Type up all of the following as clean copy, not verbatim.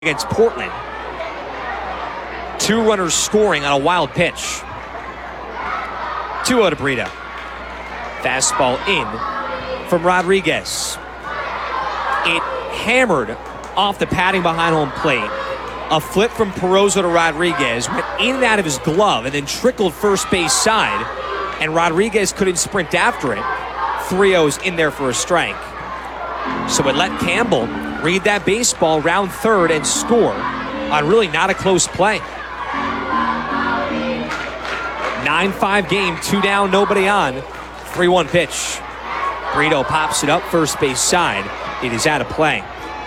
against Portland. 2 runners scoring on a wild pitch. 2-0 to Brito. Fastball in from Rodriguez. It hammered off the padding behind home plate. A flip from Perozo to Rodriguez went in and out of his glove and then trickled first base side, and Rodriguez couldn't sprint after it. 3-0's in there for a strike. So it let Campbell read that baseball, round third, and score on really not a close play. 9-5 game, 2 down, nobody on. 3-1 pitch. Brito pops it up first base side. It is out of play.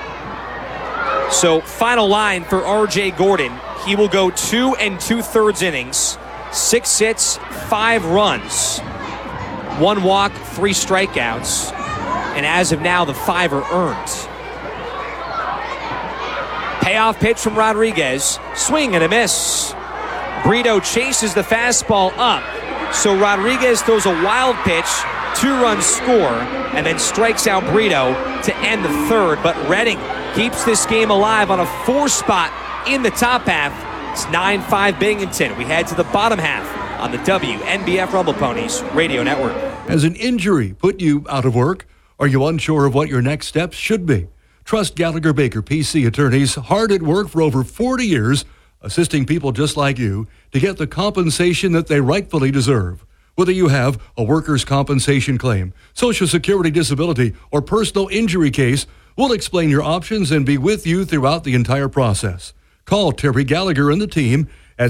So final line for R.J. Gordon. He will go 2 2/3 innings, 6 hits, 5 runs, 1 walk, 3 strikeouts, and as of now, the 5 are earned. Payoff pitch from Rodriguez. Swing and a miss. Brito chases the fastball up. So Rodriguez throws a wild pitch, 2-run score, and then strikes out Brito to end the third. But Reading keeps this game alive on a 4 spot in the top half. It's 9-5 Binghamton. We head to the bottom half on the WNBF Rumble Ponies Radio Network. Has an injury put you out of work? Are you unsure of what your next steps should be? Trust Gallagher Baker PC attorneys, hard at work for over 40 years, assisting people just like you to get the compensation that they rightfully deserve. Whether you have a workers' compensation claim, Social Security disability, or personal injury case, we'll explain your options and be with you throughout the entire process. Call Terry Gallagher and the team at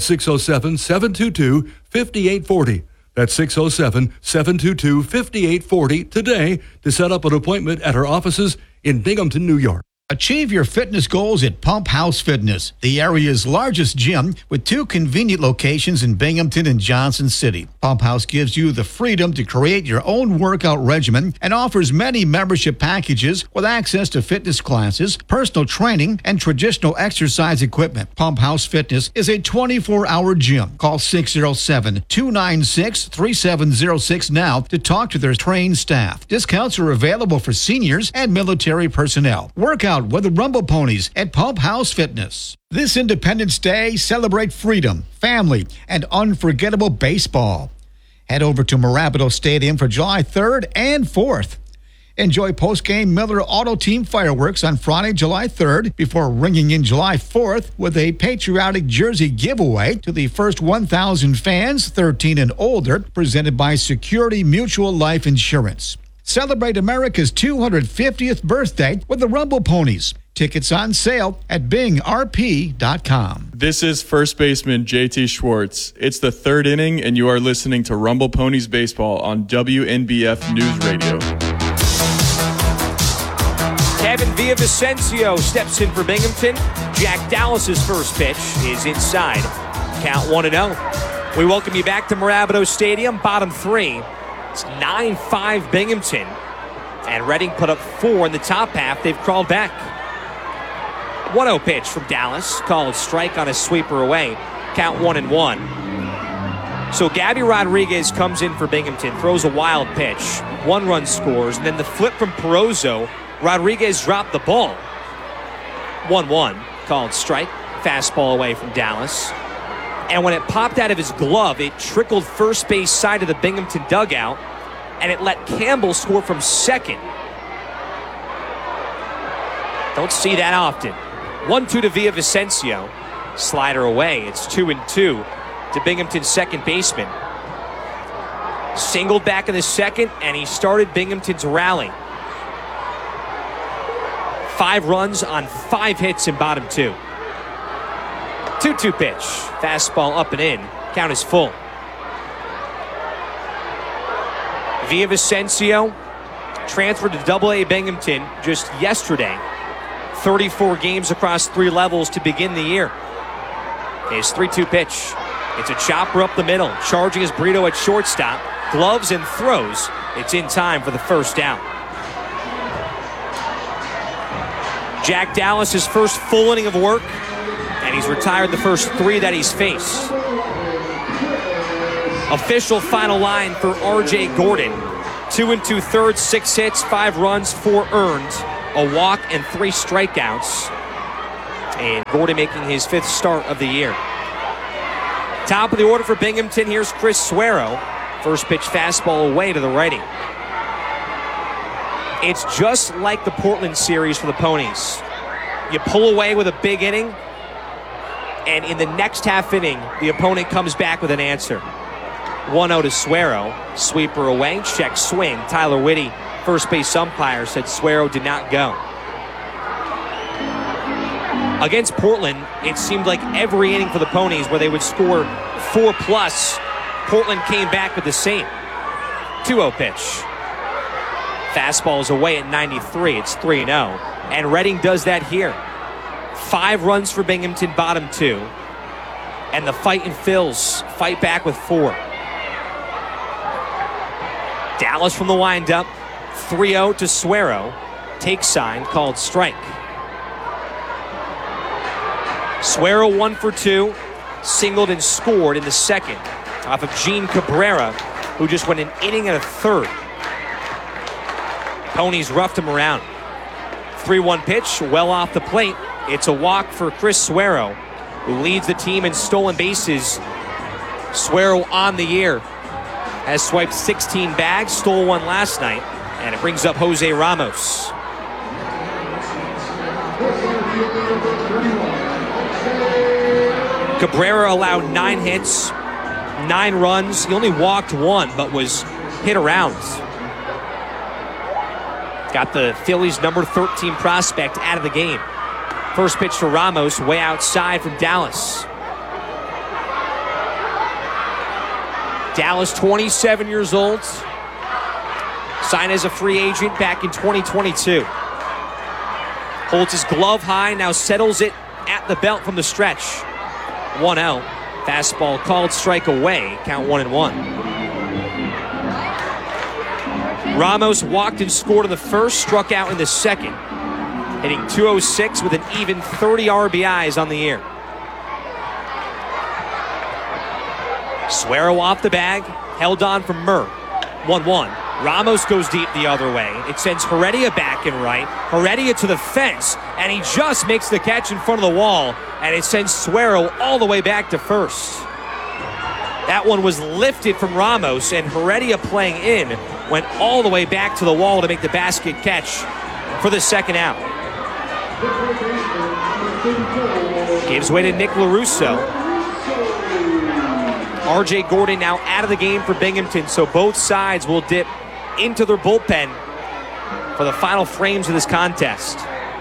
607-722-5840. That's 607-722-5840 today to set up an appointment at our offices in Binghamton, New York. Achieve your fitness goals at Pump House Fitness, the area's largest gym with 2 convenient locations in Binghamton and Johnson City. Pump House gives you the freedom to create your own workout regimen and offers many membership packages with access to fitness classes, personal training, and traditional exercise equipment. Pump House Fitness is a 24-hour gym. Call 607-296-3706 now to talk to their trained staff. Discounts are available for seniors and military personnel. Workout with the Rumble Ponies at Pump House Fitness. This Independence Day, celebrate freedom, family, and unforgettable baseball. Head over to Mirabito Stadium for July 3rd and 4th. Enjoy post-game Miller Auto Team fireworks on Friday, July 3rd, before ringing in July 4th with a patriotic jersey giveaway to the first 1,000 fans, 13 and older, presented by Security Mutual Life Insurance. Celebrate America's 250th birthday with the Rumble Ponies. Tickets on sale at bingrp.com. This is first baseman JT Schwartz. It's the 3rd inning, and you are listening to Rumble Ponies Baseball on WNBF News Radio. Kevin Villavicencio steps in for Binghamton. Jack Dallas's first pitch is inside. Count 1-0. We welcome you back to Mirabito Stadium, bottom 3. It's 9-5 Binghamton. And Reading put up 4 in the top half. They've crawled back. 1-0 pitch from Dallas. Called strike on a sweeper away. Count 1-1. So Gabby Rodriguez comes in for Binghamton, throws a wild pitch. 1 run scores. And then the flip from Perozo. Rodriguez dropped the ball. 1-1. Called strike. Fastball away from Dallas. And when it popped out of his glove, it trickled first base side of the Binghamton dugout, and it let Campbell score from second. Don't see that often. 1-2 to Villavicencio. Slider away. It's 2-2 to Binghamton's second baseman. Singled back in the second, and he started Binghamton's rally. 5 runs on 5 hits in bottom 2. 2-2 pitch. Fastball up and in. Count is full. Villavicencio transferred to AA Binghamton just yesterday. 34 games across 3 levels to begin the year. His 3-2 pitch. It's a chopper up the middle. Charging his Brito at shortstop. Gloves and throws. It's in time for the first down. Jack Dallas, his first full inning of work. And he's retired the first 3 that he's faced. Official final line for R.J. Gordon. 2 2/3, 6 hits, 5 runs, 4 earned, a walk, and 3 strikeouts. And Gordon making his 5th start of the year. Top of the order for Binghamton, here's Chris Suero. First pitch fastball away to the righty. It's just like the Portland series for the Ponies. You pull away with a big inning, and in the next half inning, the opponent comes back with an answer. 1-0 to Suero. Sweeper away, check swing. Tyler Whitty, first base umpire, said Suero did not go. Against Portland, it seemed like every inning for the Ponies where they would score 4+, Portland came back with the same. 2-0 pitch. Fastball's away at 93. It's 3-0. And Reading does that here. 5 runs for Binghamton, bottom 2. And the Fightin' Phils fight back with 4. Dallas from the windup. 3-0 to Suero. Take sign, called strike. Suero 1 for 2. Singled and scored in the second off of Gene Cabrera, who just went an inning and a third. Ponies roughed him around. 3-1 pitch, well off the plate. It's a walk for Chris Suero, who leads the team in stolen bases. Suero on the year has swiped 16 bags, stole 1 last night, and it brings up Jose Ramos. Cabrera allowed 9 hits, 9 runs. He only walked 1, but was hit around. Got the Phillies' number 13 prospect out of the game. First pitch to Ramos, way outside from Dallas. Dallas, 27 years old. Signed as a free agent back in 2022. Holds his glove high, now settles it at the belt from the stretch. 1-0. Fastball called, strike away. Count 1-1. Ramos walked and scored in the first, struck out in the second. Hitting 206 with an even 30 RBIs on the year. Suero off the bag, held on from Murr. 1-1. Ramos goes deep the other way. It sends Heredia back and right. Heredia to the fence, and he just makes the catch in front of the wall, and it sends Suero all the way back to first. That one was lifted from Ramos, and Heredia playing in went all the way back to the wall to make the basket catch for the second out. Gives way to Nick LaRusso. R.J. Gordon now out of the game for Binghamton, so both sides will dip into their bullpen for the final frames of this contest.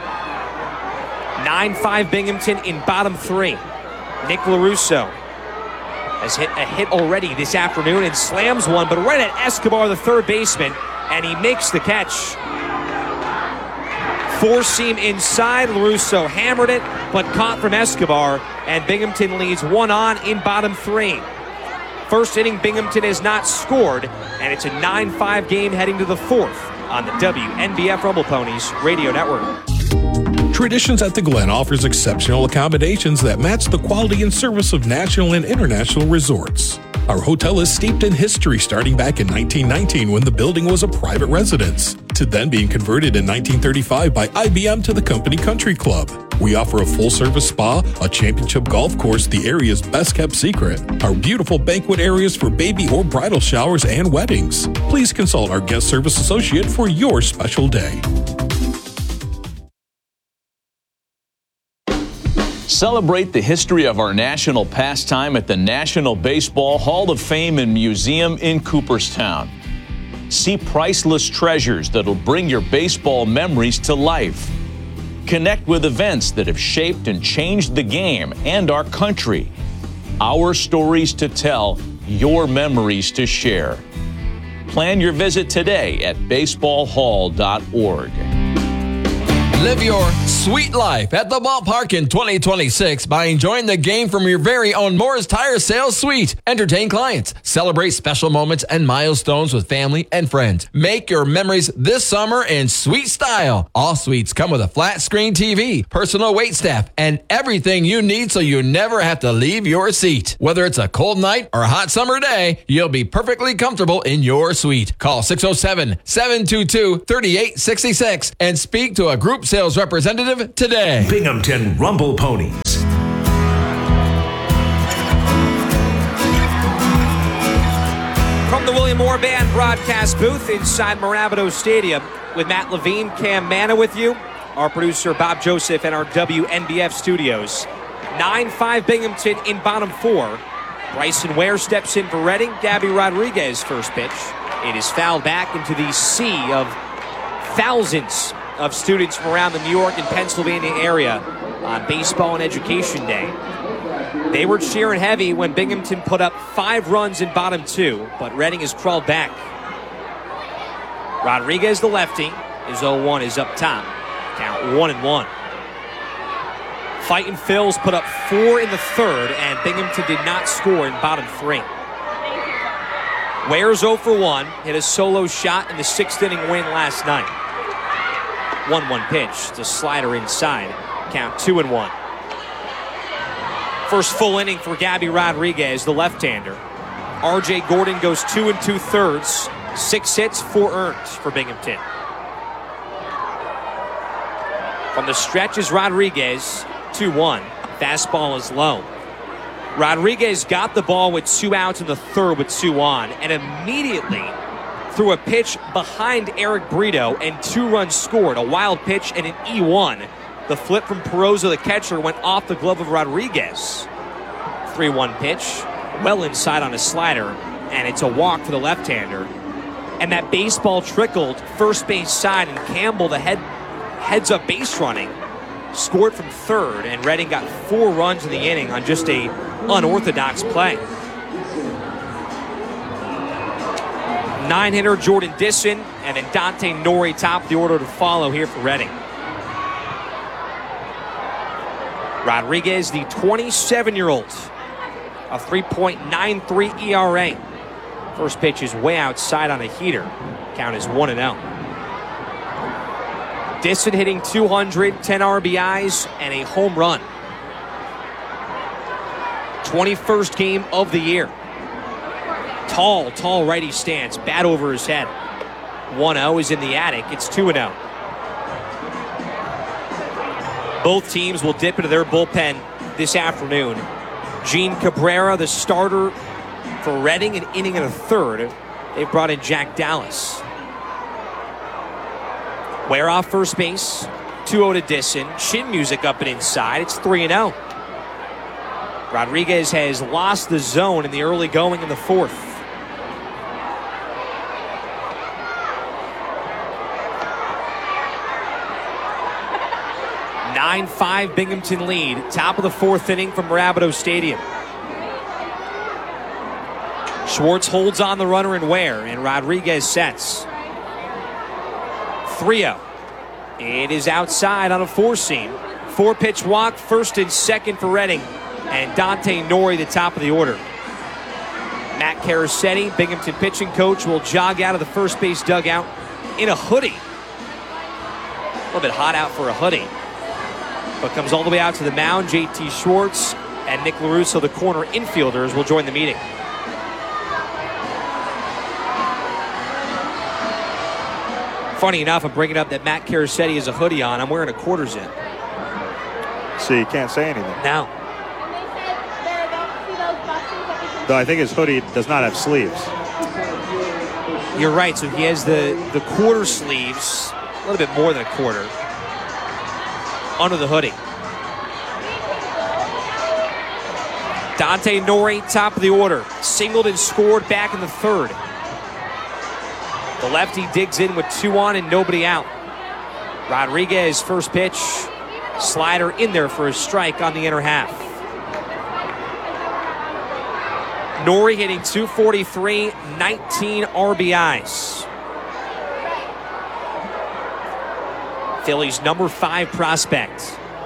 9-5 Binghamton in bottom 3. Nick LaRusso has hit a hit already this afternoon and slams one, but right at Escobar, the third baseman, and he makes the catch. 4-seam inside. LaRusso hammered it, but caught from Escobar, and Binghamton leads 1-on in bottom 3. First inning, Binghamton has not scored, and it's a 9-5 game heading to the 4th on the WNBF Rumble Ponies Radio Network. Traditions at the Glen offers exceptional accommodations that match the quality and service of national and international resorts. Our hotel is steeped in history, starting back in 1919 when the building was a private residence, to then being converted in 1935 by IBM to the Company Country Club. We offer a full-service spa, a championship golf course, the area's best-kept secret, our beautiful banquet areas for baby or bridal showers and weddings. Please consult our guest service associate for your special day. Celebrate the history of our national pastime at the National Baseball Hall of Fame and Museum in Cooperstown. See priceless treasures that'll bring your baseball memories to life. Connect with events that have shaped and changed the game and our country. Our stories to tell, your memories to share. Plan your visit today at baseballhall.org. Live your sweet life at the ballpark in 2026 by enjoying the game from your very own Moore's Tire Sales Suite. Entertain clients, celebrate special moments and milestones with family and friends. Make your memories this summer in sweet style. All suites come with a flat screen TV, personal waitstaff, and everything you need so you never have to leave your seat. Whether it's a cold night or a hot summer day, you'll be perfectly comfortable in your suite. Call 607-722-3866 and speak to a group sales representative today. Binghamton Rumble Ponies. From the William Moore Band broadcast booth inside Mirabito Stadium with Matt Levine, Cam Manna with you, our producer Bob Joseph, and our WNBF studios. 9-5 Binghamton in bottom four. Bryson Ware steps in for Reading. Gabby Rodriguez first pitch. It is fouled back into the sea of thousands of students from around the New York and Pennsylvania area on Baseball and Education Day. They were cheering heavy when Binghamton put up 5 runs in bottom 2, but Reading has crawled back. Rodriguez, the lefty, his 0-1 is up top. Count 1-1. Fightin' Phils put up 4 in the third, and Binghamton did not score in bottom 3. Ware's 0 for 1, hit a solo shot in the 6th inning win last night. 1-1 pitch, the slider inside. Count 2-1. First full inning for Gabby Rodriguez, the left-hander. R.J. Gordon goes 2 2/3, 6 hits, 4 earned for Binghamton. From the stretch is Rodriguez, 2-1. Fastball is low. Rodriguez got the ball with 2 outs in the third with 2 on, and immediately threw a pitch behind Eric Brito, and 2 runs scored. A wild pitch and an E1. The flip from Perozo, the catcher, went off the glove of Rodriguez. 3-1 pitch, well inside on a slider, and it's a walk for the left-hander. And that baseball trickled first base side, and Campbell, the heads-up base running, scored from third, and Reading got 4 runs in the inning on just a unorthodox play. 9-hitter Jordan Disson, and then Dante Nori top the order to follow here for Reading. Rodriguez, the 27-year-old, a 3.93 ERA. First pitch is way outside on a heater. Count is 1-0. Disson hitting 200, 10 RBIs, and a home run. 21st game of the year. Tall righty stance, bat over his head. 1-0 is in the attic. It's 2-0. Both teams will dip into their bullpen this afternoon. Gene Cabrera, the starter for Reading, an inning and a third. They've brought in Jack Dallas. Ware off first base, 2-0 to Disson. Chin music up and inside. It's 3-0. Rodriguez has lost the zone in the early going in the fourth. Nine 9-5 Binghamton lead. Top of the fourth inning from Mirabito Stadium. Schwartz holds on the runner in Ware, and Rodriguez sets. 3-0. It is outside on a 4-seam. 4-pitch walk, first and second for Reading. And Dante Nori, the top of the order. Matt Carasetti, Binghamton pitching coach, will jog out of the first base dugout in a hoodie. A little bit hot out for a hoodie. But comes all the way out to the mound. JT Schwartz and Nick LaRusso, the corner infielders, will join the meeting. Funny enough, I'm bringing up that Matt Carasetti has a hoodie on. I'm wearing a quarter zip. So you can't say anything. Now. Though I think his hoodie does not have sleeves. You're right. So he has the quarter sleeves, a little bit more than a quarter, under the hoodie. Dante Nori, top of the order. Singled and scored back in the third. The lefty digs in with 2 on and nobody out. Rodriguez, first pitch. Slider in there for a strike on the inner half. Nori hitting .243, 19 RBIs. Phillies' number 5 prospect.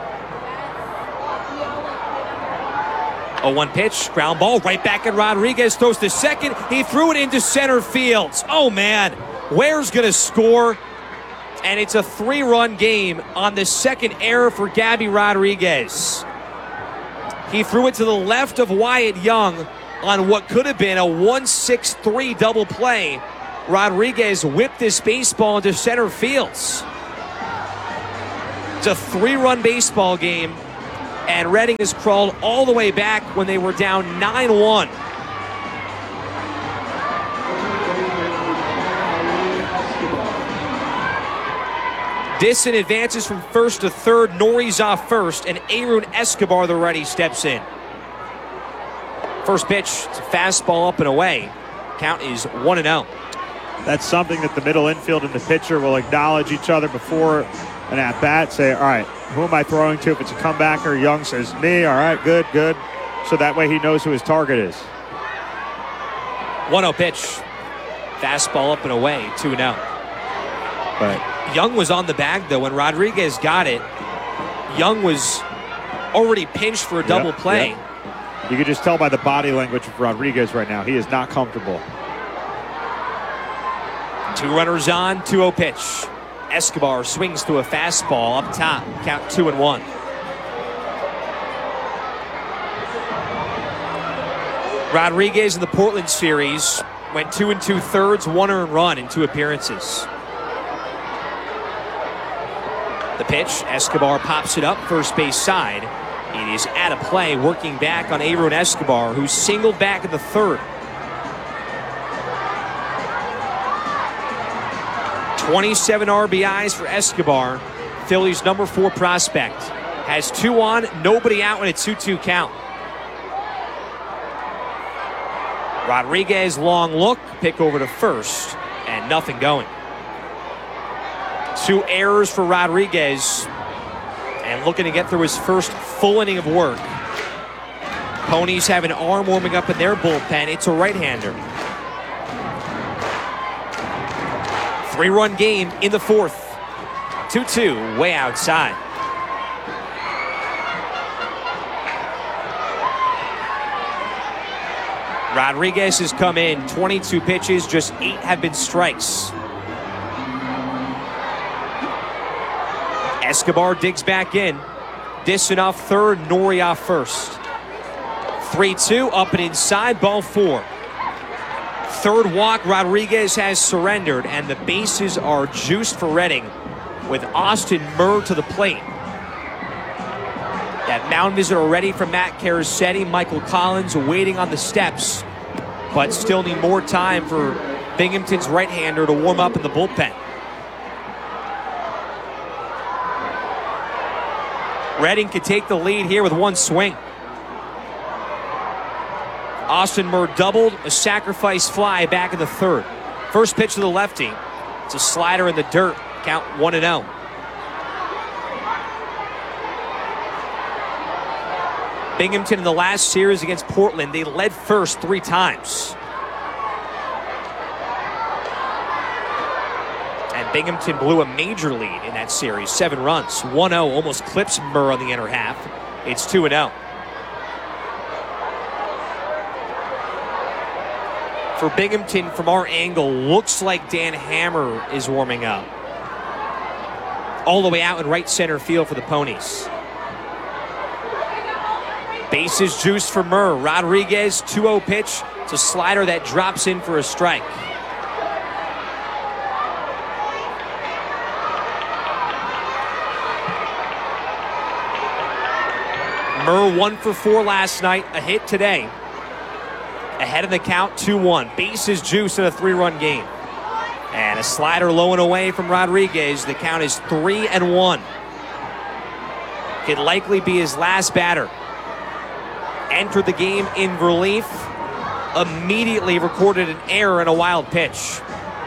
0-1 pitch, ground ball, right back at Rodriguez, throws to second. He threw it into center field. Oh man, Ware's gonna score. And it's a 3-run game on the second error for Gabby Rodriguez. He threw it to the left of Wyatt Young on what could have been a 1-6-3 double play. Rodriguez whipped this baseball into center field. It's a 3-run baseball game, and Reading has crawled all the way back when they were down 9-1. Disson advances from first to third. Norrie's off first, and Aaron Escobar, the righty, steps in. First pitch, it's a fastball up and away. Count is 1-0. That's something that the middle infield and the pitcher will acknowledge each other before an at-bat. Say, all right, who am I throwing to? If it's a comebacker, Young says, me. All right, good. So that way he knows who his target is. 1-0 pitch. Fastball up and away, 2-0. But Young was on the bag, though. When Rodriguez got it, Young was already pinched for a double play. Yep. You could just tell by the body language of Rodriguez right now. He is not comfortable. 2 runners on, 2-0 pitch. Escobar swings to a fastball up top. Count 2-1. Rodriguez in the Portland series went 2 2/3, 1 earned run in 2 appearances. The pitch, Escobar pops it up first base side. It is out of play, working back on Aaron Escobar, who singled back in the 3rd. 27 RBIs for Escobar, Phillies' number 4 prospect. Has 2 on, nobody out in a 2-2 count. Rodriguez, long look, pick over to first, and nothing going. 2 errors for Rodriguez, and looking to get through his first full inning of work. Ponies have an arm warming up in their bullpen. It's a right-hander. 3-run game in the 4th. 2-2, way outside. Rodriguez has come in 22 pitches, just 8 have been strikes. Escobar digs back in. Disson off third, Norrie off first. 3-2, up and inside, ball 4. Third walk, Rodriguez has surrendered, and the bases are juiced for Reading with Austin Murr to the plate. That mound visit already from Matt Carasetti. Michael Collins waiting on the steps, but still need more time for Binghamton's right-hander to warm up in the bullpen. Reading could take the lead here with 1 swing. Austin Murr doubled, a sacrifice fly back in the 3rd. First pitch to the lefty. It's a slider in the dirt. Count 1-0. Binghamton in the last series against Portland, they led first 3 times. And Binghamton blew a major lead in that series, 7 runs. 1-0, almost clips Murr on the inner half. It's 2-0. For Binghamton, from our angle, looks like Dan Hammer is warming up. All the way out in right center field for the Ponies. Bases juiced for Murr. Rodriguez, 2-0 pitch. It's a slider that drops in for a strike. Murr 1 for 4 last night, a hit today. Ahead of the count, 2-1. Bases juiced in a 3-run game. And a slider low and away from Rodriguez. The count is 3-1. Could likely be his last batter. Entered the game in relief. Immediately recorded an error and a wild pitch.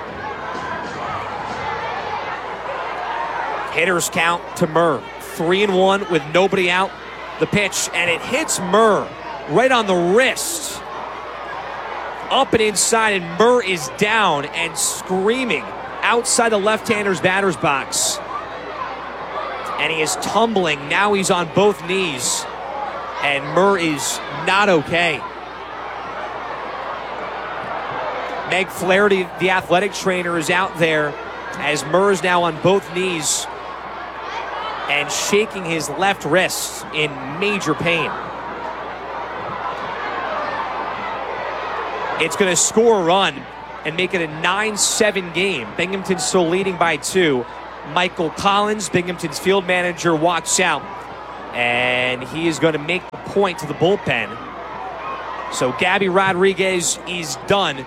Hitters count to Murr. 3-1 with nobody out. The pitch, and it hits Murr right on the wrist. Up and inside, and Murr is down and screaming outside the left-hander's batter's box. And he is tumbling. Now he's on both knees. And Murr is not okay. Meg Flaherty, the athletic trainer, is out there as Murr is now on both knees and shaking his left wrist in major pain. It's going to score a run and make it a 9-7 game. Binghamton still leading by 2. Michael Collins, Binghamton's field manager, walks out, and he is going to make the point to the bullpen. So Gabby Rodriguez is done.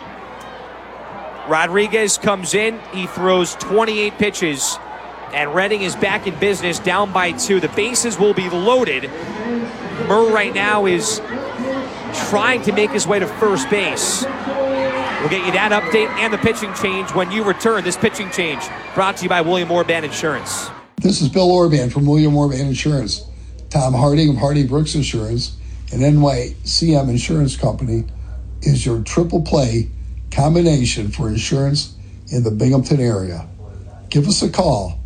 Rodriguez comes in. He throws 28 pitches, and Reading is back in business, down by 2. The bases will be loaded. Murr right now is trying to make his way to first base. We'll get you that update and the pitching change when you return. This pitching change brought to you by William Orban Insurance. This is Bill Orban from William Orban Insurance. Tom Harding of Harding Brooks Insurance and NYCM Insurance Company is your triple play combination for insurance in the Binghamton area. Give us a call,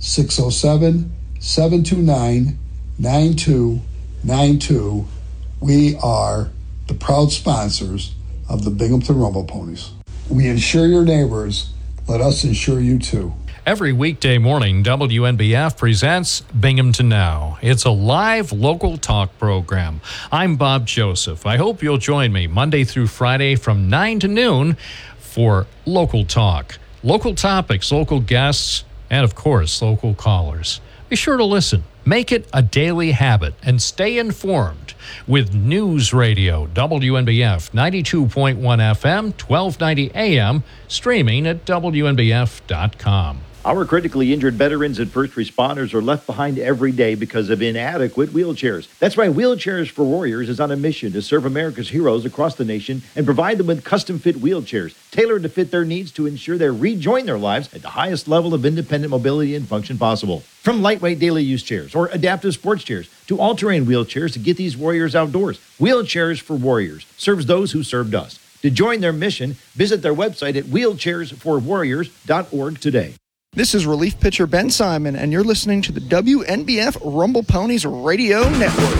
607-729-9292. We are the proud sponsors of the Binghamton Rumble Ponies. We insure your neighbors. Let us insure you too. Every weekday morning, WNBF presents Binghamton Now. It's a live local talk program. I'm Bob Joseph. I hope you'll join me Monday through Friday from 9 to noon for local talk. Local topics, local guests, and of course, local callers. Be sure to listen. Make it a daily habit and stay informed with News Radio, WNBF 92.1 FM, 1290 AM, streaming at WNBF.com. Our critically injured veterans and first responders are left behind every day because of inadequate wheelchairs. That's why Wheelchairs for Warriors is on a mission to serve America's heroes across the nation and provide them with custom-fit wheelchairs, tailored to fit their needs to ensure they rejoin their lives at the highest level of independent mobility and function possible. From lightweight daily use chairs or adaptive sports chairs to all-terrain wheelchairs to get these warriors outdoors, Wheelchairs for Warriors serves those who served us. To join their mission, visit their website at wheelchairsforwarriors.org today. This is relief pitcher Ben Simon, and you're listening to the WNBF Rumble Ponies Radio Network.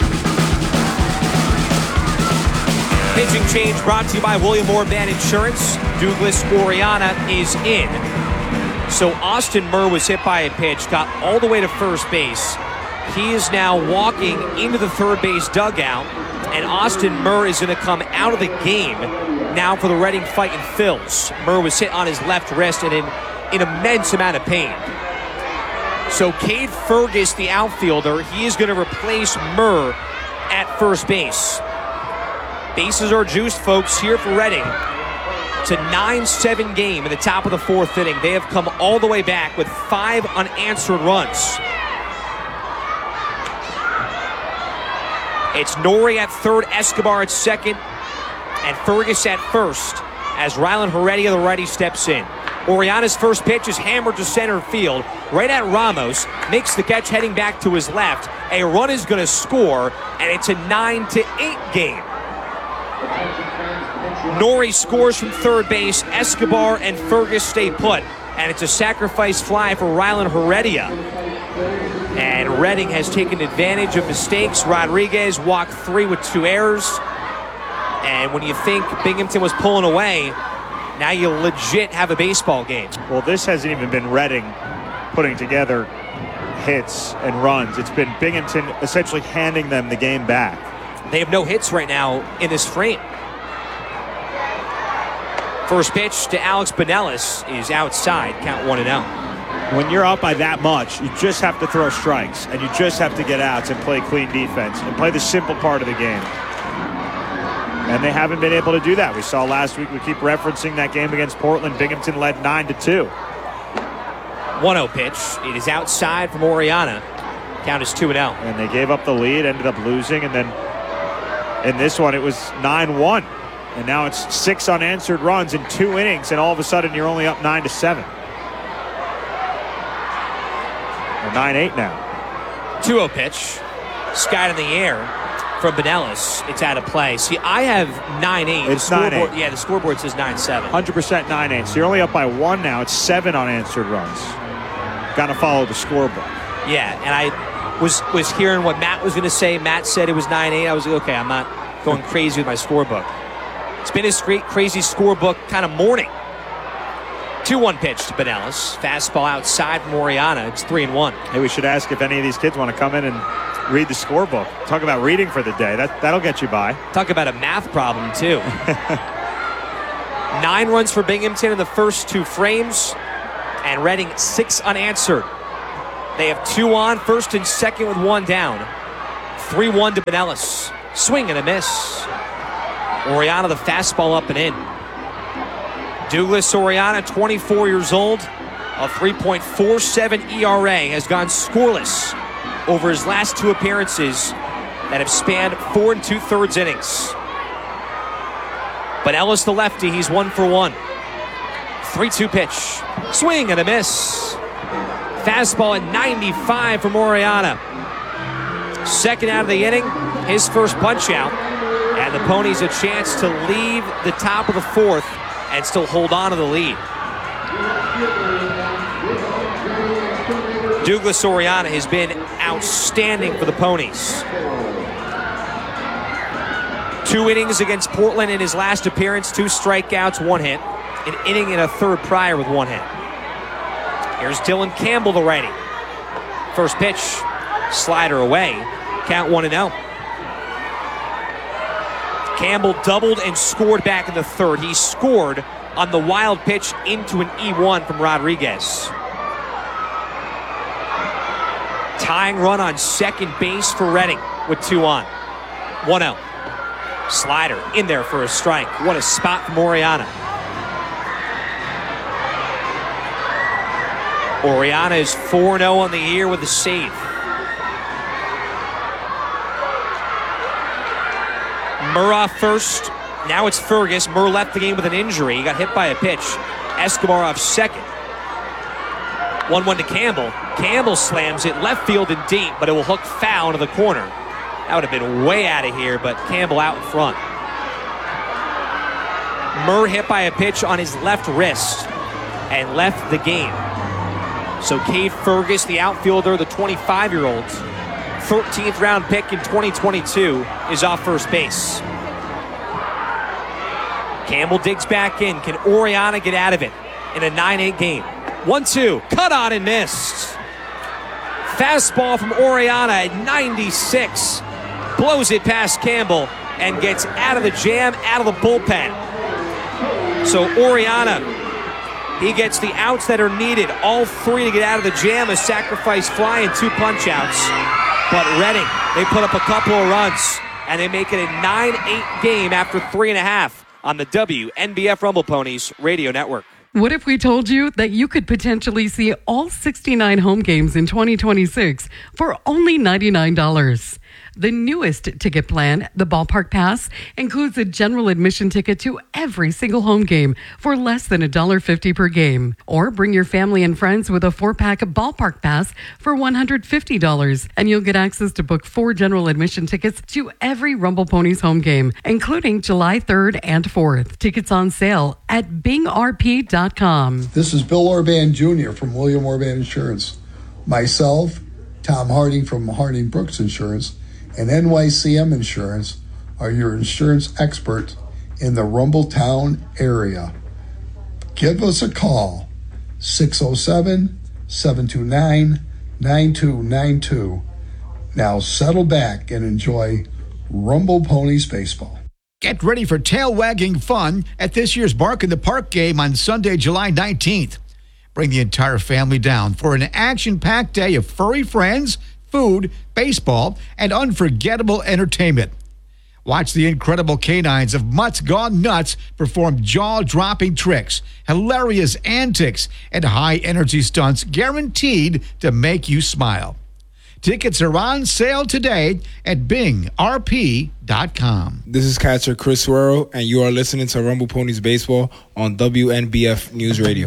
Pitching change brought to you by William Orban Insurance. Douglas Oriana is in. So Austin Murr was hit by a pitch, got all the way to first base. He is now walking into the third base dugout, and Austin Murr is going to come out of the game now for the Reading Fightin' Phils. Murr was hit on his left wrist and in immense amount of pain. So Cade Fergus, the outfielder, he is going to replace Murr at first base. Bases are juiced, folks, here for Reading. It's a 9-7 game in the top of the fourth inning. They have come all the way back with 5 unanswered runs. It's Norrie at third, Escobar at second, and Fergus at first as Rylan Heredia, the righty, steps in. Oriana's first pitch is hammered to center field, right at Ramos, makes the catch heading back to his left. A run is going to score, and it's a 9-8 game. Norrie scores from third base, Escobar and Fergus stay put, and it's a sacrifice fly for Rylan Heredia. And Reading has taken advantage of mistakes. Rodriguez walked 3 with 2 errors. And when you think Binghamton was pulling away, now you legit have a baseball game. Well, this hasn't even been Reading putting together hits and runs. It's been Binghamton essentially handing them the game back. They have no hits right now in this frame. First pitch to Alex Benelis is outside, count 1-0. When you're up by that much, you just have to throw strikes, and you just have to get outs and play clean defense and play the simple part of the game. And they haven't been able to do that. We saw last week, we keep referencing that game against Portland. Binghamton led 9-2. 1-0 pitch. It is outside from Oriana. Count is 2-0. And they gave up the lead, ended up losing, and then in this one, it was 9-1. And now it's 6 unanswered runs in 2 innings, and all of a sudden you're only up 9-7. Or 9-8 now. 2-0 pitch. Skied in the air from Benelis. It's out of play. See, I have 9-8. It's 9-8. Yeah, the scoreboard says 9-7. 100% 9-8. So you're only up by 1 now. It's 7 unanswered runs. Got to follow the scoreboard. Yeah, and I was hearing what Matt was going to say. Matt said it was 9-8. I was like, okay, I'm not going crazy with my scorebook. It's been his great, crazy scorebook kind of morning. 2-1 pitch to Benelis. Fastball outside from Oriana. It's 3-1. Hey, we should ask if any of these kids want to come in and read the scorebook. Talk about reading for the day. That'll get you by. Talk about a math problem, too. 9 runs for Binghamton in the first 2 frames. And Reading 6 unanswered. They have 2 on, first and second with 1 down. 3-1 to Pinellas. Swing and a miss. Oriana, the fastball up and in. Douglas Oriana, 24 years old, a 3.47 ERA, has gone scoreless over his last 2 appearances that have spanned 4 2/3 innings. Pinellas, the lefty, he's 1 for 1. 3-2 pitch. Swing and a miss. Fastball at 95 from Oriana. Second out of the inning, his first punch out. And the Ponies a chance to leave the top of the 4th and still hold on to the lead. Douglas Oriana has been outstanding for the Ponies. 2 innings against Portland in his last appearance, 2 strikeouts, 1 hit. An inning and a third prior with 1 hit. Here's Dylan Campbell, the righty. First pitch, slider away. Count 1-0. Campbell doubled and scored back in the 3rd. He scored on the wild pitch into an E1 from Rodriguez. Tying run on second base for Reading with 2 on. 1-0. Slider in there for a strike. What a spot from Oriana. Oriana is 4-0 on the year with a save. Murr off first. Now it's Fergus. Murr left the game with an injury. He got hit by a pitch. Escobar off second. 1-1 to Campbell. Campbell slams it left field and deep, but it will hook foul into the corner. That would have been way out of here, but Campbell out in front. Murr hit by a pitch on his left wrist and left the game. So Cade Fergus, the outfielder, the 25-year-old, 13th round pick in 2022, is off first base. Campbell digs back in. Can Oriana get out of it in a 9-8 game? 1-2, cut on and missed. Fastball from Oriana at 96. Blows it past Campbell and gets out of the jam, out of the bullpen. So Oriana, he gets the outs that are needed. All 3 to get out of the jam, a sacrifice fly and 2 punch outs. But Reading, they put up a couple of runs and they make it a 9-8 game after 3.5 on the WNBF Rumble Ponies Radio Network. What if we told you that you could potentially see all 69 home games in 2026 for only $99? The newest ticket plan, the Ballpark Pass, includes a general admission ticket to every single home game for less than $1.50 per game. Or bring your family and friends with a 4-pack Ballpark Pass for $150, and you'll get access to book 4 general admission tickets to every Rumble Ponies home game, including July 3rd and 4th. Tickets on sale at bingrp.com. This is Bill Orban Jr. from William Orban Insurance. Myself, Tom Harding from Harding Brooks Insurance, and NYCM Insurance are your insurance experts in the Rumbletown area. Give us a call, 607-729-9292. Now settle back and enjoy Rumble Ponies baseball. Get ready for tail-wagging fun at this year's Bark in the Park game on Sunday, July 19th. Bring the entire family down for an action-packed day of furry friends, food, baseball, and unforgettable entertainment. Watch the incredible canines of Mutts Gone Nuts perform jaw-dropping tricks, hilarious antics, and high-energy stunts guaranteed to make you smile. Tickets are on sale today at bingrp.com. This is catcher Chris Suero, and you are listening to Rumble Ponies Baseball on WNBF News Radio.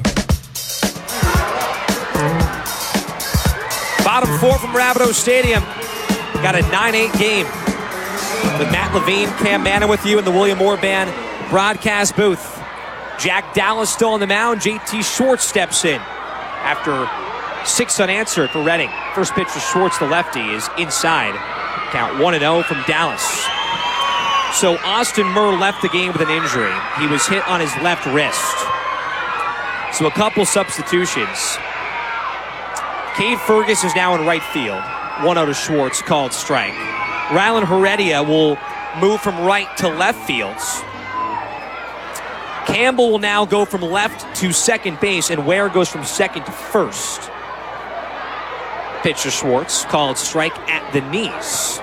Bottom 4 from Rapido Stadium. Got a 9-8 game with Matt Levine, Cam Manna with you in the William Orban broadcast booth. Jack Dallas still on the mound. JT Schwartz steps in after 6 unanswered for Reading. First pitch to Schwartz, the lefty, is inside. Count 1-0 from Dallas. So Austin Murr left the game with an injury. He was hit on his left wrist. So a couple substitutions. Cade Fergus is now in right field. 1-0 to Schwartz, called strike. Rylan Heredia will move from right to left fields. Campbell will now go from left to second base, and Ware goes from second to first. Pitch to Schwartz, called strike at the knees.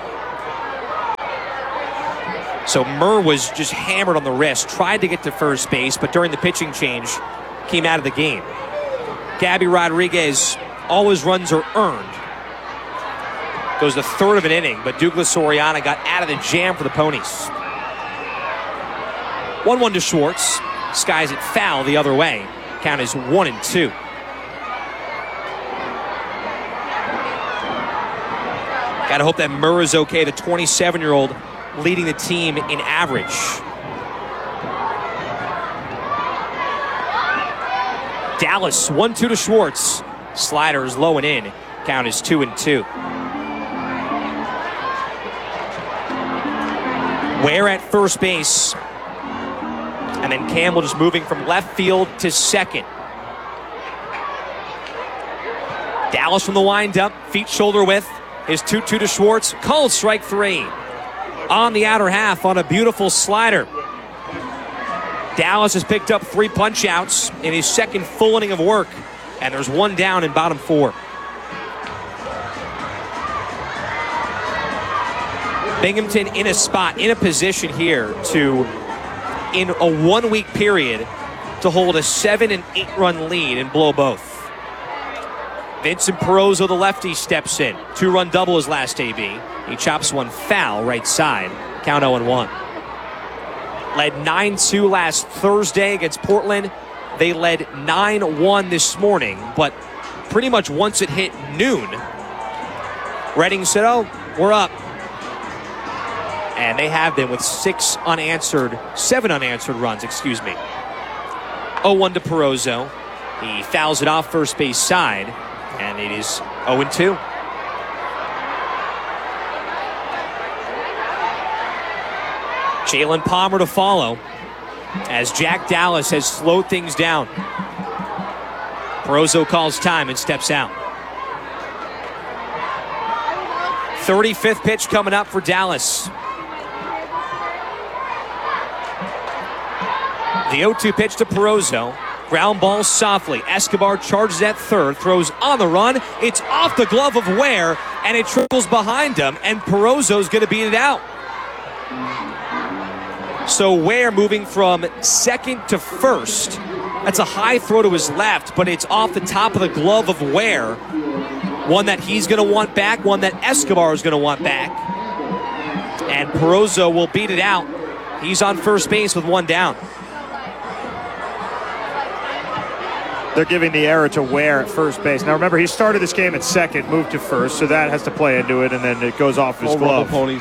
So Murr was just hammered on the wrist, tried to get to first base, but during the pitching change, came out of the game. Gabby Rodriguez, all his runs are earned. Goes the third of an inning, but Douglas Soriano got out of the jam for the Ponies. 1-1 to Schwartz. Skies it foul the other way. Count is 1-2. Gotta hope that Murr is okay, the 27-year-old leading the team in average. Dallas, 1-2 to Schwartz. Slider is low and in. Count is 2-2. Ware at first base. And then Campbell just moving from left field to second. Dallas from the windup, feet shoulder width. Is 2-2 to Schwartz. Called strike 3. On the outer half on a beautiful slider. Dallas has picked up 3 punch-outs in his second full inning of work. And there's 1 down in bottom 4. Binghamton in a spot, in a position here to, in a 1-week period, to hold a 7- and 8-run lead and blow both. Vincent Perozzo, the lefty, steps in. 2-run double his last AB. He chops one foul right side. Count 0-1. Led 9-2 last Thursday against Portland. They led 9-1 this morning, but pretty much once it hit noon, Reading said, oh, we're up. And they have been with 7 unanswered runs, 0-1 to Perozzo. He fouls it off first base side, and it is 0-2. Jalen Palmer to follow as Jack Dallas has slowed things down. Perozzo calls time and steps out. 35th pitch coming up for Dallas. The 0-2 pitch to Perozzo. Ground ball softly. Escobar charges at third, throws on the run. It's off the glove of Ware, and it trickles behind him, and Perozzo's going to beat it out. So Ware moving from second to first. That's a high throw to his left, but it's off the top of the glove of Ware. One that he's going to want back, one that Escobar is going to want back. And Perozzo will beat it out. He's on first base with 1 down. They're giving the error to Ware at first base. Now remember, he started this game at second, moved to first, so that has to play into it, and then it goes off his glove. Ponies.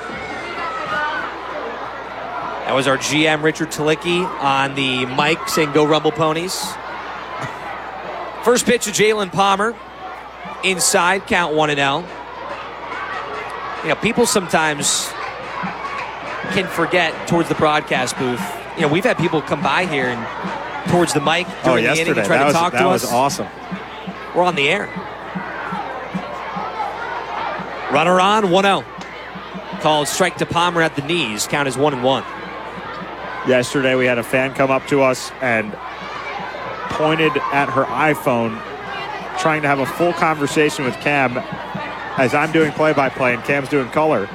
That was our GM, Richard Talicki, on the mic saying, go Rumble Ponies. First pitch to Jalen Palmer. Inside, count 1-0. You know, people sometimes can forget towards the broadcast booth. You know, we've had people come by here and towards the mic during the inning and try to talk to us. That was awesome. We're on the air. Runner on, 1-0. Called strike to Palmer at the knees. Count is 1-1. Yesterday we had a fan come up to us and pointed at her iPhone, trying to have a full conversation with Cam as I'm doing play-by-play and Cam's doing color.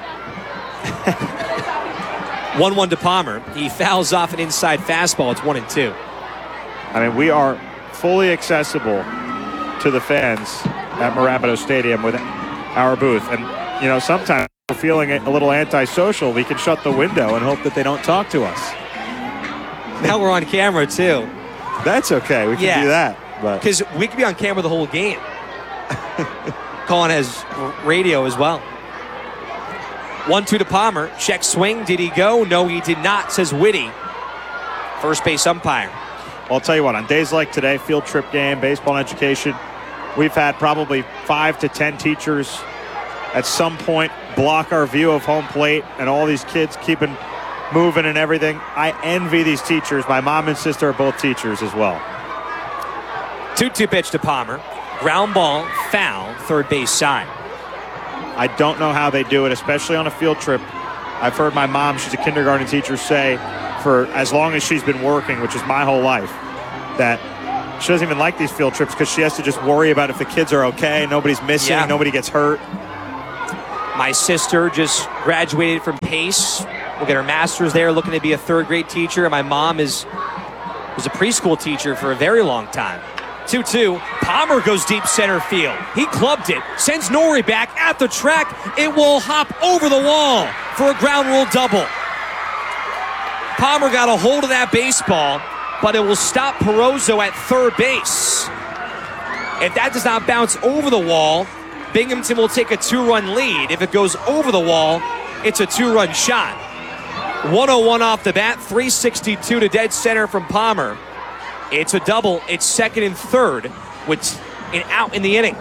1-1 to Palmer. He fouls off an inside fastball. It's 1-2. I mean, we are fully accessible to the fans at Marabito Stadium with our booth. And, you know, sometimes we're feeling a little antisocial. We can shut the window and hope that they don't talk to us. Now we're on camera, too. That's okay. We can do that. Because we could be on camera the whole game. Calling as radio as well. 1-2 to Palmer. Check swing. Did he go? No, he did not, says Whitty. First base umpire. Well, I'll tell you what, on days like today, field trip game, baseball and education, we've had probably 5 to 10 teachers at some point block our view of home plate, and all these kids keeping moving and everything. I envy these teachers. My mom and sister are both teachers as well. 2-2 pitch to Palmer. Ground ball, foul, third base side. I don't know how they do it, especially on a field trip. I've heard my mom, she's a kindergarten teacher, say for as long as she's been working, which is my whole life, that she doesn't even like these field trips because she has to just worry about if the kids are okay, nobody's missing, nobody gets hurt. My sister just graduated from Pace. We'll get her master's there, looking to be a third-grade teacher. And my mom was a preschool teacher for a very long time. 2-2. Palmer goes deep center field. He clubbed it, sends Nori back at the track. It will hop over the wall for a ground rule double. Palmer got a hold of that baseball, but it will stop Perozzo at third base. If that does not bounce over the wall, Binghamton will take a 2-run lead. If it goes over the wall, it's a 2-run shot. 101 off the bat, 362 to dead center from Palmer. It's a double. It's second and third with an out in the inning.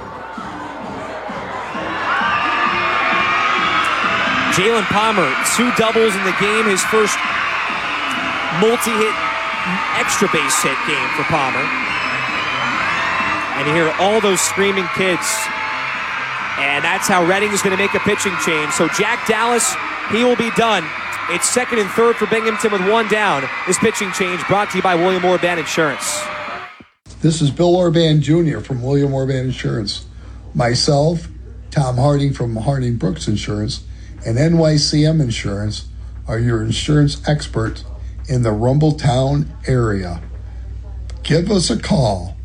Jalen Palmer, 2 doubles in the game. His first multi-hit, extra base hit game for Palmer. And you hear all those screaming kids. And that's how Reading is going to make a pitching change. So Jack Dallas, he will be done. It's second and third for Binghamton with 1 down. This pitching change brought to you by William Orban Insurance. This is Bill Orban Jr. from William Orban Insurance. Myself, Tom Harding from Harding Brooks Insurance, and NYCM Insurance are your insurance experts in the Rumbletown area. Give us a call,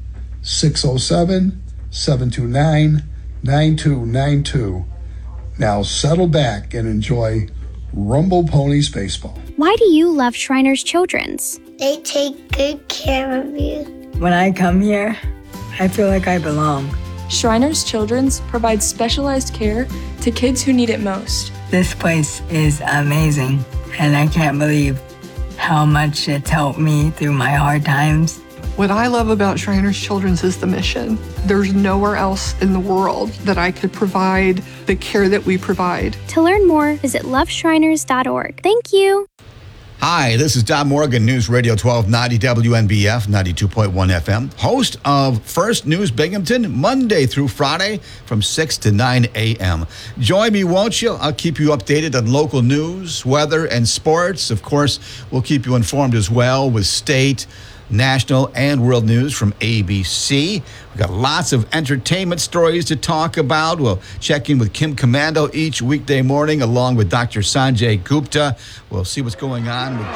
607-729-9292. Now settle back and enjoy Rumble Ponies Baseball. Why do you love Shriners Children's? They take good care of you. When I come here, I feel like I belong. Shriners Children's provides specialized care to kids who need it most. This place is amazing, and I can't believe how much it's helped me through my hard times. What I love about Shriners Children's is the mission. There's nowhere else in the world that I could provide the care that we provide. To learn more, visit loveshriners.org. Thank you. Hi, this is Don Morgan, News Radio 1290 WNBF 92.1 FM, host of First News Binghamton, Monday through Friday from 6 to 9 a.m. Join me, won't you? I'll keep you updated on local news, weather, and sports. Of course, we'll keep you informed as well with state, national, and world news from ABC. We've got lots of entertainment stories to talk about. We'll check in with Kim Commando each weekday morning along with Dr. Sanjay Gupta. We'll see what's going on with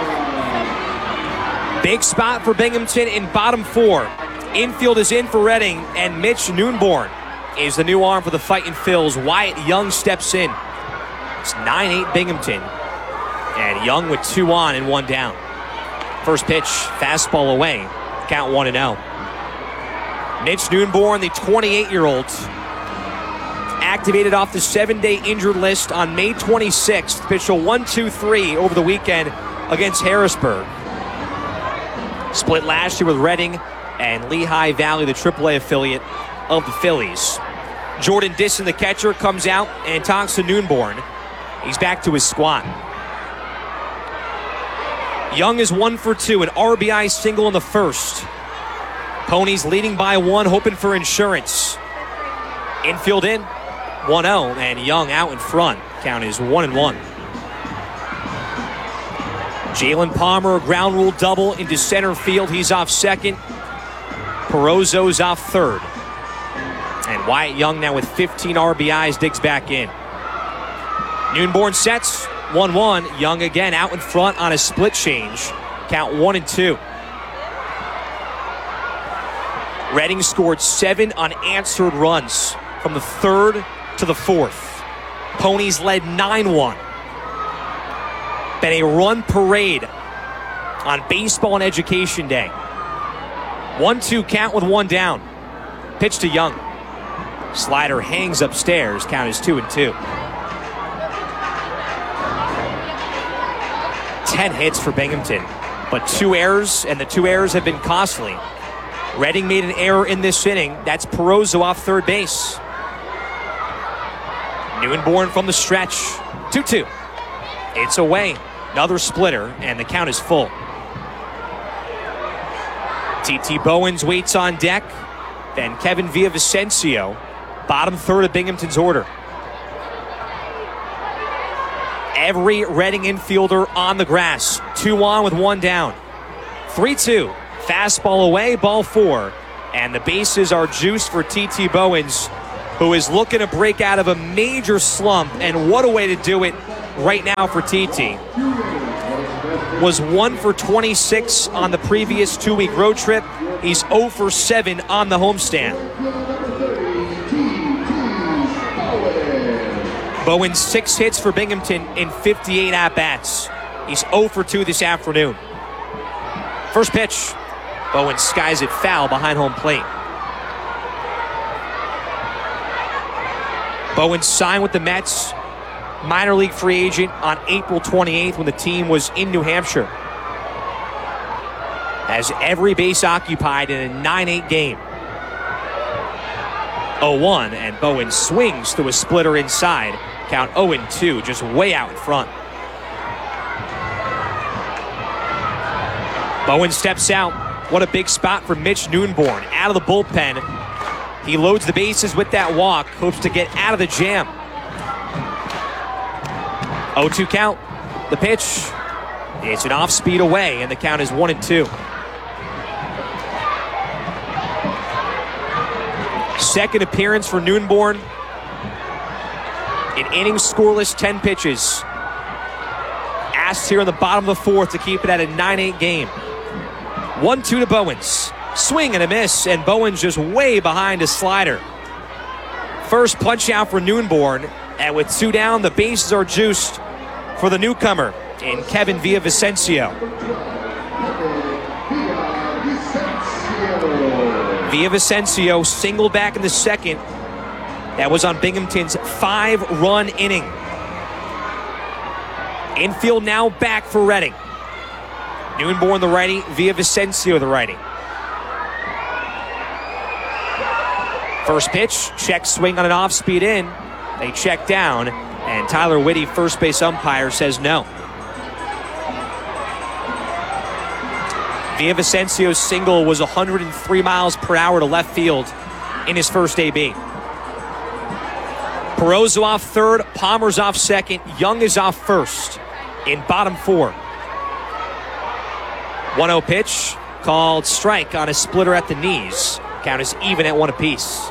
Big spot for Binghamton in bottom 4. Infield is in for Reading, and Mitch Noonborn is the new arm for the Fightin' Phils. Wyatt Young steps in. It's 9-8 Binghamton, and Young with 2 on and 1 down. First pitch, fastball away. Count 1-0. Mitch Noonborn, the 28-year-old, activated off the 7-day injured list on May 26th. Pitched a 1-2-3 over the weekend against Harrisburg. Split last year with Reading and Lehigh Valley, the AAA affiliate of the Phillies. Jordan Disson, the catcher, comes out and talks to Noonborn. He's back to his squat. Young is 1 for 2, an RBI single in the first. Ponies leading by 1, hoping for insurance. Infield in, 1-0, and Young out in front. Count is 1-1. Jalen Palmer, ground rule double into center field. He's off second. Perozzo's off third. And Wyatt Young now with 15 RBIs digs back in. Noonborn sets. 1-1. Young again out in front on a split change. Count 1-2. Reading scored 7 unanswered runs from the third to the fourth. Ponies led 9-1. Been a run parade on Baseball and Education Day. 1-2 count with 1 down. Pitch to Young. Slider hangs upstairs. Count is 2-2. 10 hits for Binghamton, but 2 errors, and the 2 errors have been costly. Reading made an error in this inning. That's Perozzo off third base. Noonborn from the stretch. 2-2. It's away. Another splitter, and the count is full. T.T. Bowens waits on deck. Then Kevin Villavicencio, bottom third of Binghamton's order. Every Reading infielder on the grass. 2 on with 1 down. 3-2. Fastball away, ball 4. And the bases are juiced for T.T. Bowens, who is looking to break out of a major slump. And what a way to do it right now for T.T. Was 1 for 26 on the previous 2-week road trip. He's 0 for 7 on the homestand. Bowens 6 hits for Binghamton in 58 at-bats. He's 0 for 2 this afternoon. First pitch. Bowens skies it foul behind home plate. Bowens signed with the Mets, minor league free agent, on April 28th when the team was in New Hampshire. Has every base occupied in a 9-8 game. 0-1, and Bowens swings through a splitter inside. Count 0-2, just way out in front. Bowens steps out. What a big spot for Mitch Noonborn. Out of the bullpen. He loads the bases with that walk. Hopes to get out of the jam. 0-2 count. The pitch. It's an off-speed away, and the count is 1-2. Second appearance for Noonborn. An inning scoreless, 10 pitches. Asked here in the bottom of the 4th to keep it at a 9-8 game. 1-2 to Bowens. Swing and a miss, and Bowens just way behind a slider. First punch out for Noonborn, and with 2 down, the bases are juiced for the newcomer in Kevin Villavicencio. Villavicencio singled back in the second. That was on Binghamton's 5-run inning. Infield now back for Reading. Noonborn the righty, Villavicencio the righty. First pitch, check swing on an off-speed in. They check down, and Tyler Whitty, first base umpire, says no. Villavicencio's single was 103 miles per hour to left field in his first AB. Perozzo off third, Palmer's off second, Young is off first in bottom 4. 1-0 pitch, called strike on a splitter at the knees. Count is even at 1 apiece.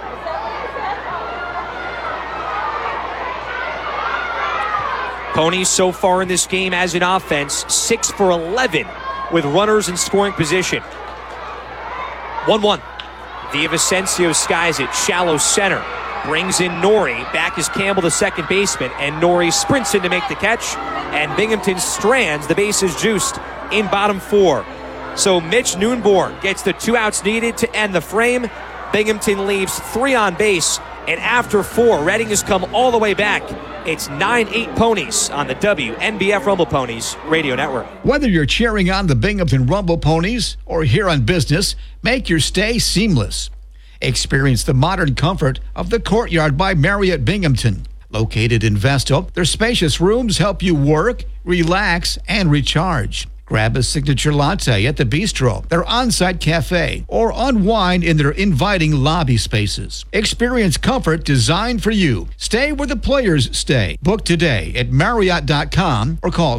Ponies so far in this game as an offense, 6 for 11 with runners in scoring position. 1-1. Villavicencio skies it, shallow center. Brings in Norrie. Back is Campbell, the second baseman, and Norrie sprints in to make the catch. And Binghamton strands the bases juiced in bottom 4. So Mitch Noonborn gets the 2 outs needed to end the frame. Binghamton leaves 3 on base, and after 4, Reading has come all the way back. It's 9-8 Ponies on the WNBF Rumble Ponies Radio Network. Whether you're cheering on the Binghamton Rumble Ponies or here on business, make your stay seamless. Experience the modern comfort of the Courtyard by Marriott Binghamton. Located in Vestal, their spacious rooms help you work, relax, and recharge. Grab a signature latte at the bistro, their on-site cafe, or unwind in their inviting lobby spaces. Experience comfort designed for you. Stay where the players stay. Book today at Marriott.com or call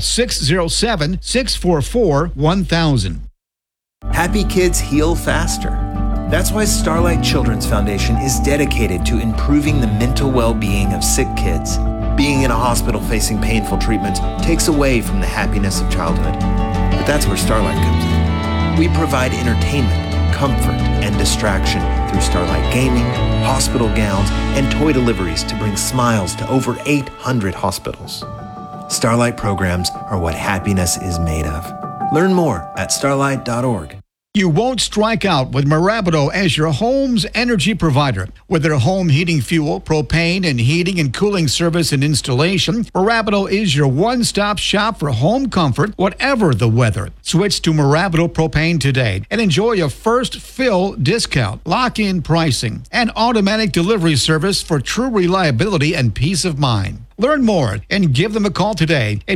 607-644-1000. Happy kids heal faster. That's why Starlight Children's Foundation is dedicated to improving the mental well-being of sick kids. Being in a hospital facing painful treatments takes away from the happiness of childhood. But that's where Starlight comes in. We provide entertainment, comfort, and distraction through Starlight Gaming, hospital gowns, and toy deliveries to bring smiles to over 800 hospitals. Starlight programs are what happiness is made of. Learn more at starlight.org. You won't strike out with Marabido as your home's energy provider. With their home heating fuel, propane, and heating and cooling service and installation, Marabido is your one-stop shop for home comfort, whatever the weather. Switch to Marabido Propane today and enjoy a first fill discount, lock-in pricing, and automatic delivery service for true reliability and peace of mind. Learn more and give them a call today at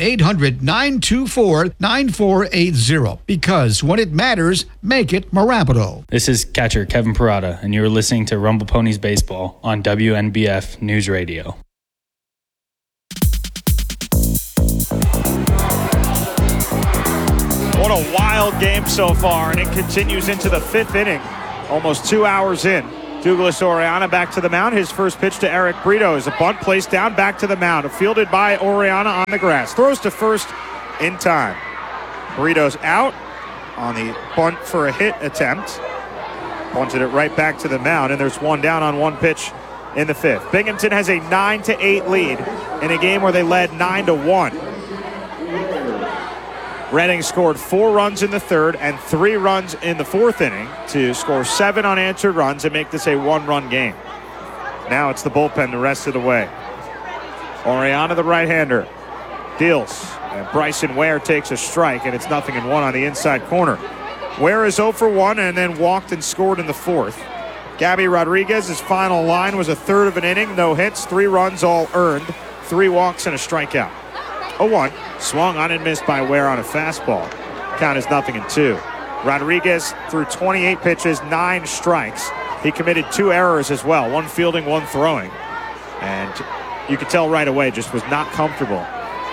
1-800-924-9480. Because when it matters, make it Marabido. This is catcher Kevin Parada, and you're listening to Rumble Ponies Baseball on WNBF News Radio. a wild game so far, and it continues into the 5th inning. Almost 2 hours in. Douglas Oriana back to the mound. His first pitch to Eric Brito is a bunt placed down back to the mound. Fielded by Oriana on the grass. Throws to first in time. Brito's out on the bunt for a hit attempt. Bunted it right back to the mound, and there's one down on one pitch in the 5th. Binghamton has a 9-8 lead in a game where they led 9-1. Reading scored 4 runs in the 3rd and 3 runs in the 4th inning to score 7 unanswered runs and make this a 1-run game. Now it's the bullpen the rest of the way. Oriana, the right-hander, deals, and Bryson Ware takes a strike, and it's 0-1 on the inside corner. Ware is 0 for 1 and then walked and scored in the 4th. Gabby Rodriguez's final line was a 1/3 of an inning, no hits, 3 runs all earned, 3 walks and a strikeout. 0-1, swung on and missed by Ware on a fastball. Count is 0-2. Rodriguez threw 28 pitches, 9 strikes. He committed 2 errors as well, 1 fielding, 1 throwing. And you could tell right away just was not comfortable.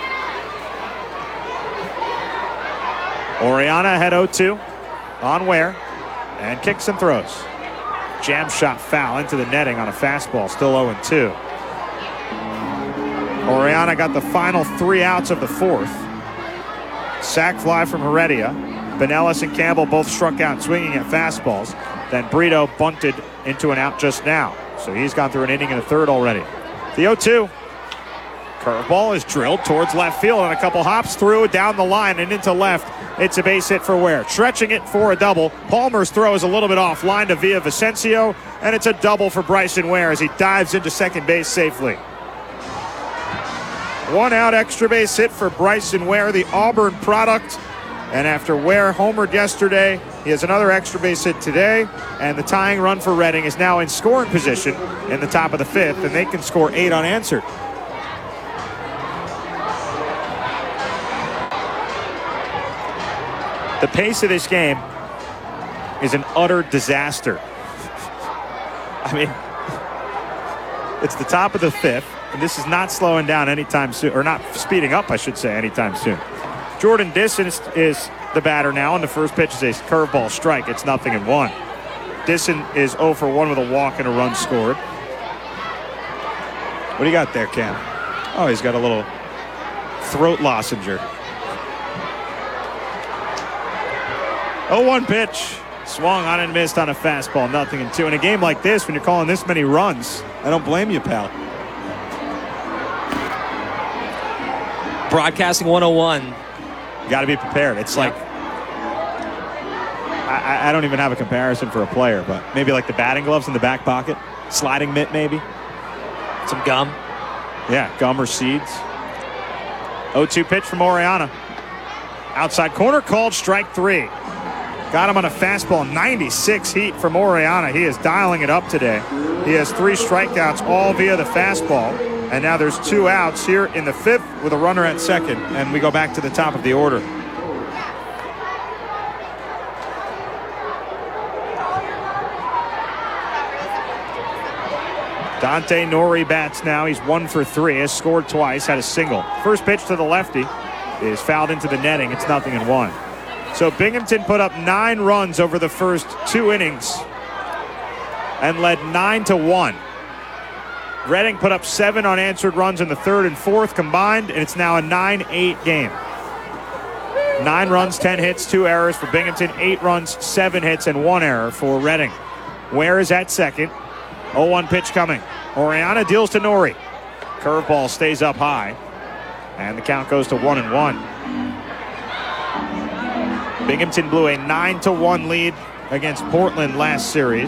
Oriana had 0-2 on Ware and kicks and throws. Jam shot foul into the netting on a fastball, still 0-2. Oriana got the final 3 outs of the 4th. Sac fly from Heredia. Benelis and Campbell both struck out swinging at fastballs. Then Brito bunted into an out just now. So he's gone through an inning in the 3rd already. The 0-2. Curveball is drilled towards left field on a couple hops through down the line and into left. It's a base hit for Ware. Stretching it for a double. Palmer's throw is a little bit offline to Villavicencio, and it's a double for Bryson Ware as he dives into second base safely. 1 out extra base hit for Bryson Ware, the Auburn product. And after Ware homered yesterday, he has another extra base hit today, and the tying run for Reading is now in scoring position in the top of the 5th, and they can score 8 unanswered. The pace of this game is an utter disaster. I mean, it's the top of the 5th, and this is not slowing down anytime soon, or not speeding up, I should say, anytime soon. Jordan Disson is the batter now, and the first pitch is a curveball strike. It's 0-1. Disson is 0 for 1 with a walk and a run scored. What do you got there, Cam? Oh, he's got a little throat lozenge. 0-1 pitch. Swung on and missed on a fastball. 0-2. In a game like this, when you're calling this many runs, I don't blame you, pal. Broadcasting 101. You got to be prepared. It's like, I don't even have a comparison for a player, but maybe like the batting gloves in the back pocket. Sliding mitt, maybe. Some gum. Yeah, gum or seeds. 0-2 pitch from Oriana. Outside corner called strike 3. Got him on a fastball, 96 heat from Oriana. He is dialing it up today. He has 3 strikeouts, all via the fastball. And now there's 2 outs here in the 5th with a runner at second. And we go back to the top of the order. Dante Nori bats now. He's 1 for 3, has scored twice, had a single. First pitch to the lefty is fouled into the netting. It's 0-1. So Binghamton put up 9 runs over the first 2 innings and led 9-1. Reading put up 7 unanswered runs in the 3rd and 4th combined, and it's now a 9-8 game. 9 runs, 10 hits, 2 errors for Binghamton, 8 runs, 7 hits, and 1 error for Reading. Ware is at second. 0-1 pitch coming. Oriana deals to Nori. Curveball stays up high, and the count goes to 1-1. Binghamton blew a 9-1 lead against Portland last series.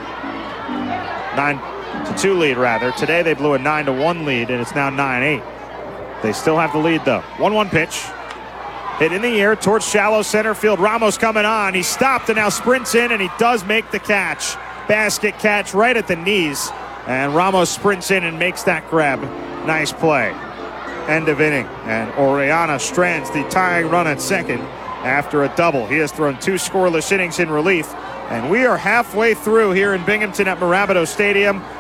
9-2 lead, rather. Today they blew a 9-1 lead, and it's now 9-8. They still have the lead, though. 1-1 pitch. Hit in the air towards shallow center field. Ramos coming on. He stopped and now sprints in, and he does make the catch. Basket catch right at the knees. And Ramos sprints in and makes that grab. Nice play. End of inning. And Oriana strands the tying run at second after a double. He has thrown 2 scoreless innings in relief. And we are halfway through here in Binghamton at Mirabito Stadium.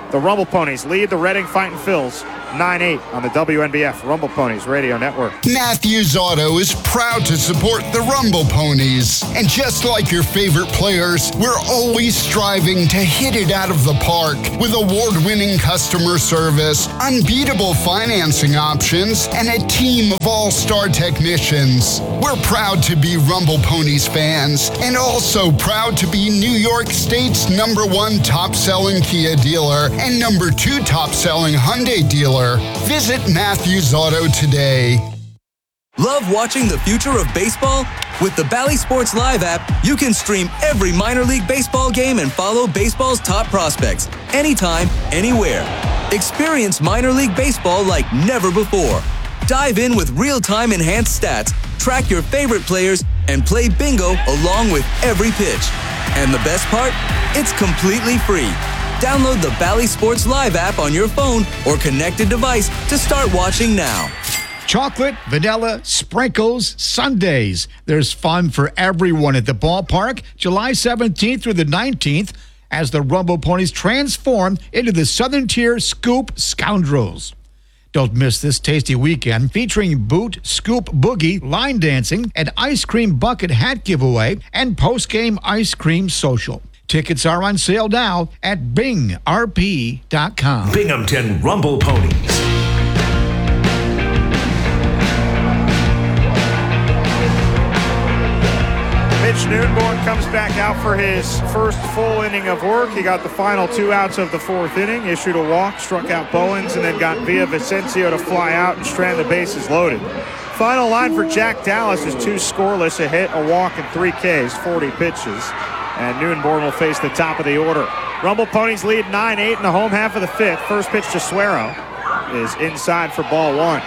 The Rumble Ponies lead the Reading Fightin' Phils 9-8 on the WNBF Rumble Ponies Radio Network. Matthews Auto is proud to support the Rumble Ponies. And just like your favorite players, we're always striving to hit it out of the park with award-winning customer service, unbeatable financing options, and a team of all-star technicians. We're proud to be Rumble Ponies fans and also proud to be New York State's #1 top-selling Kia dealer and #2 top-selling Hyundai dealer. Visit Matthews Auto today. Love watching the future of baseball? With the Bally Sports Live app, you can stream every minor league baseball game and follow baseball's top prospects anytime, anywhere. Experience minor league baseball like never before. Dive in with real-time enhanced stats, track your favorite players, and play bingo along with every pitch. And the best part? It's completely free. Download the Bally Sports Live app on your phone or connected device to start watching now. Chocolate, vanilla, sprinkles, sundaes. There's fun for everyone at the ballpark July 17th through the 19th as the Rumble Ponies transform into the Southern Tier Scoop Scoundrels. Don't miss this tasty weekend featuring boot, scoop, boogie, line dancing, an ice cream bucket hat giveaway, and post-game ice cream social. Tickets are on sale now at bingrp.com. Binghamton Rumble Ponies. Mitch Noonborn comes back out for his first full inning of work. He got the final 2 outs of the 4th inning, issued a walk, struck out Bowens, and then got Villavicencio to fly out and strand the bases loaded. Final line for Jack Dallas is 2 scoreless, a hit, a walk, and 3 Ks, 40 pitches. And Noonborn will face the top of the order. Rumble Ponies lead 9-8 in the home half of the 5th. First pitch to Suero is inside for ball 1.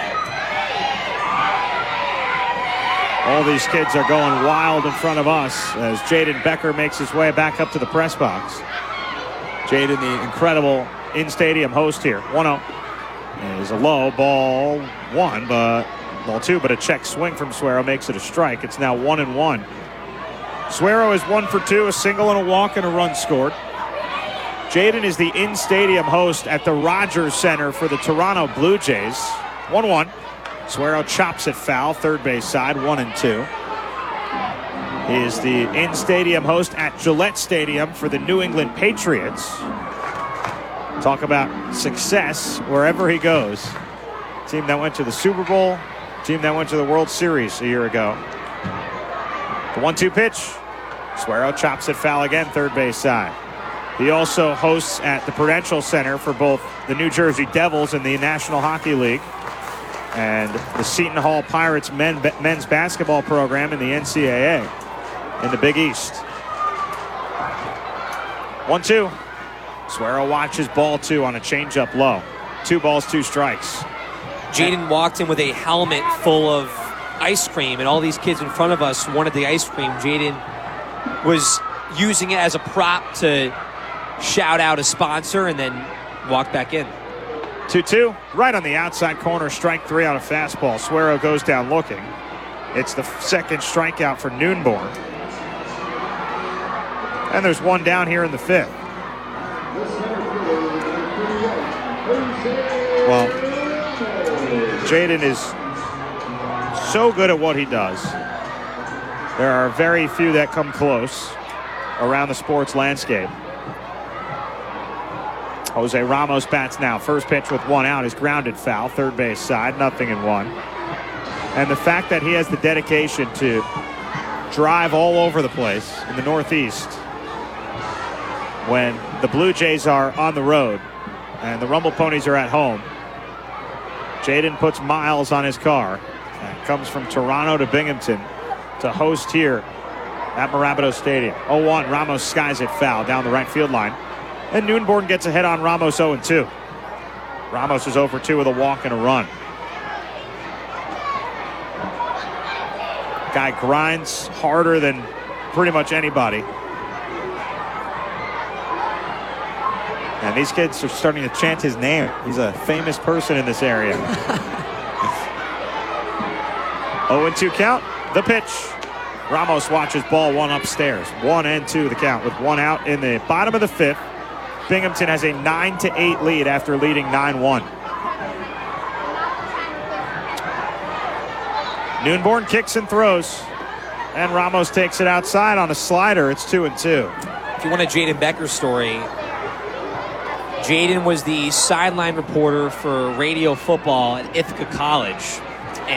All these kids are going wild in front of us as Jaden Becker makes his way back up to the press box. Jaden, the incredible in-stadium host here. 1-0 is a low, ball 1, but ball 2, but a check swing from Suero makes it a strike. It's now 1-1. Suero is 1 for 2, a single and a walk and a run scored. Jaden is the in-stadium host at the Rogers Center for the Toronto Blue Jays. 1-1. Suero chops it foul, third base side, 1-2. He is the in-stadium host at Gillette Stadium for the New England Patriots. Talk about success wherever he goes. Team that went to the Super Bowl, team that went to the World Series a year ago. The 1-2 pitch. Suero chops it foul again, third base side. He also hosts at the Prudential Center for both the New Jersey Devils in the National Hockey League and the Seton Hall Pirates men's basketball program in the NCAA in the Big East. 1-2. Suero watches ball 2 on a changeup low. 2 balls, 2 strikes. Jaden walked in with a helmet full of ice cream, and all these kids in front of us wanted the ice cream. Jaden was using it as a prop to shout out a sponsor and then walk back in. 2-2, right on the outside corner, strike 3 on a fastball. Suero goes down looking. It's the second strikeout for Noonborn. And there's 1 down here in the 5th. Well, Jaden is so good at what he does. There are very few that come close around the sports landscape. Jose Ramos bats now. First pitch with 1 out is grounded foul, third base side, 0-1. And the fact that he has the dedication to drive all over the place in the Northeast when the Blue Jays are on the road and the Rumble Ponies are at home. Jaden puts miles on his car and comes from Toronto to Binghamton to host here at Marabito Stadium. 0-1, Ramos skies it foul down the right field line. And Noonborn gets ahead on Ramos 0-2. Ramos is 0 for 2 with a walk and a run. Guy grinds harder than pretty much anybody. And these kids are starting to chant his name. He's a famous person in this area. 0-2 count, the pitch. Ramos watches ball 1 upstairs. 1-2 the count with 1 out in the bottom of the 5th. Binghamton has a 9-8 lead after leading 9-1. Noonborn kicks and throws. And Ramos takes it outside on a slider. It's 2-2. If you want a Jaden Becker story, Jaden was the sideline reporter for radio football at Ithaca College.